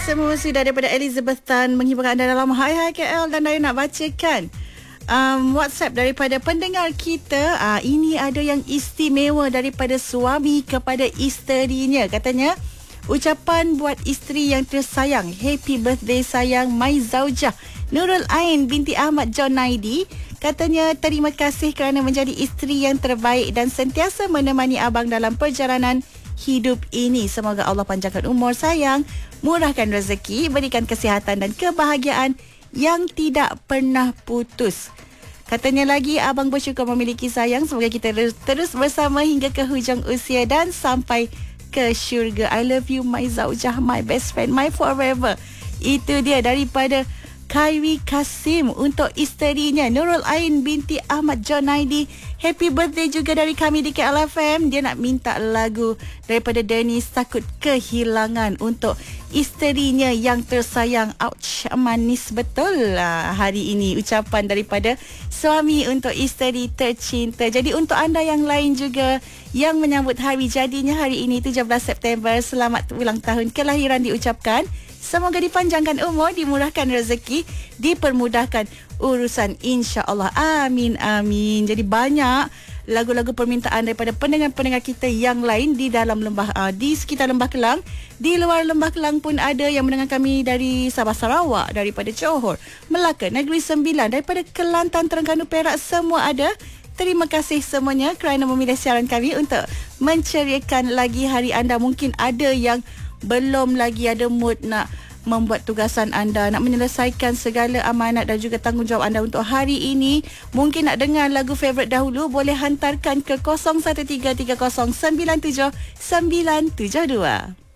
semua sudah daripada Elizabeth Tan menghiburkan anda dalam Hai Hai KL, dan saya nak bacakan WhatsApp daripada pendengar kita. Ini ada yang istimewa daripada suami kepada isterinya. Katanya, ucapan buat isteri yang tersayang, happy birthday sayang my zaujah Nurul Ain binti Ahmad John Naidi. Katanya, terima kasih kerana menjadi isteri yang terbaik dan sentiasa menemani abang dalam perjalanan hidup ini. Semoga Allah panjangkan umur sayang, murahkan rezeki, berikan kesihatan dan kebahagiaan yang tidak pernah putus. Katanya lagi, abang bersyukur memiliki sayang. Semoga kita terus bersama hingga ke hujung usia dan sampai ke syurga. I love you my zaujah, my best friend, my forever. Itu dia daripada Khairi Kasim untuk isterinya Nurul Ain binti Ahmad John Naidi. Happy birthday juga dari kami di KLFM. Dia nak minta lagu daripada Dennis, Takut Kehilangan, untuk isterinya yang tersayang. Ouch, manis betul hari ini ucapan daripada suami untuk isteri tercinta. Jadi untuk anda yang lain juga yang menyambut hari jadinya hari ini 17 September, selamat ulang tahun kelahiran diucapkan. Semoga dipanjangkan umur, dimurahkan rezeki, dipermudahkan urusan, insya-Allah. Amin, amin. Jadi banyak lagu-lagu permintaan daripada pendengar-pendengar kita yang lain di dalam lembah, di sekitar Lembah Kelang. Di luar Lembah Kelang pun ada yang mendengar kami dari Sabah Sarawak, daripada Johor, Melaka, Negeri Sembilan, daripada Kelantan, Terengganu, Perak, semua ada. Terima kasih semuanya kerana memilih siaran kami untuk menceriakan lagi hari anda. Mungkin ada yang belum lagi ada mood nak membuat tugasan anda, nak menyelesaikan segala amanat dan juga tanggungjawab anda untuk hari ini. Mungkin nak dengar lagu favourite dahulu, boleh hantarkan ke 0133097972.